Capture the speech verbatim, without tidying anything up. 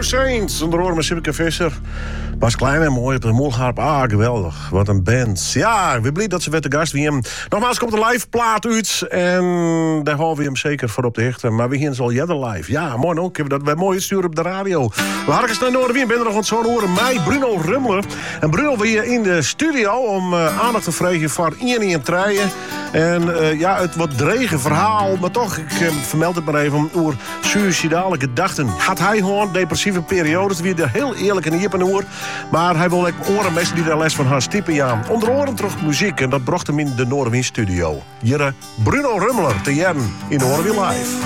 Saints. Onder andere met Sipke Visser. Bas Klein en mooi op de molharp. Ah, geweldig. Wat een band. Ja, we blij dat ze weer te gast weer. Nogmaals komt de live plaat uit. En daar houden we hem zeker voor op de hechten. Maar we gaan zo jeder live. Ja, mooi ook. Dat wij mooi sturen op de radio. We harken naar Noorderwien. Ben er nog wat zo'n horen. Mij, Bruno Rummler. En Bruno weer in de studio om uh, aandacht te vragen voor één in treien. En uh, ja, het wat drege verhaal. Maar toch, ik uh, vermeld het maar even. Over suïcidale gedachten. Had hij gewoon depressieve periodes. Wie er heel eerlijk en hier oor. Maar hij wil ook orenmeester die daar les van haar typen ja. Onder oren terug muziek. En dat bracht hem in de Noorderwien studio. Hier Bruno Rummler te jaren in de Noorderwien Live.